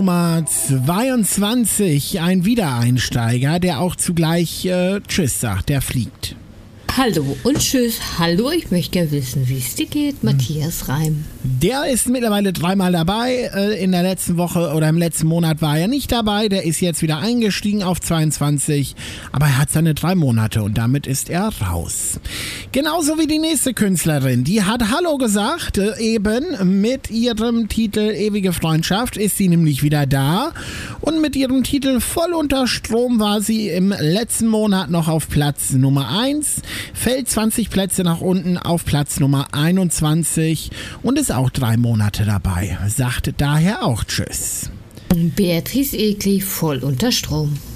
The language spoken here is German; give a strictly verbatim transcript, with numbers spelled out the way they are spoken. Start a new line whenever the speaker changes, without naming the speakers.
Nummer zweiundzwanzig, ein Wiedereinsteiger, der auch zugleich äh, Tschüss sagt, der fliegt.
Hallo und Tschüss. Hallo, ich möchte gerne wissen, wie es dir geht, Matthias Reim.
Der ist mittlerweile dreimal dabei. In der letzten Woche oder im letzten Monat war er nicht dabei. Der ist jetzt wieder eingestiegen auf zweiundzwanzig. Aber er hat seine drei Monate und damit ist er raus. Genauso wie die nächste Künstlerin. Die hat Hallo gesagt, eben mit ihrem Titel Ewige Freundschaft ist sie nämlich wieder da. Und mit ihrem Titel Voll unter Strom war sie im letzten Monat noch auf Platz Nummer eins. Fällt zwanzig Plätze nach unten auf Platz Nummer einundzwanzig und ist auch drei Monate dabei. Sagt daher auch Tschüss.
Beatrice Egli, Voll unter Strom.